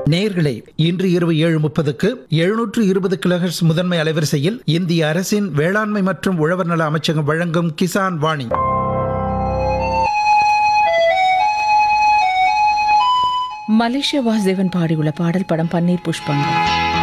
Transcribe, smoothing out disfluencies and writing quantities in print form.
நேயர்களே, இன்று இரவு 7:30க்கு 720 கிலோஹெர்ட்ஸ் முதன்மை அலைவரிசையில் இந்திய அரசின் வேளாண்மை மற்றும் உழவர் நல அமைச்சகம் வழங்கும் கிசான் வாணி. மலேசியா வாசுதேவன் பாடியுள்ள பாடல். படம் பன்னீர் புஷ்பங்கள்.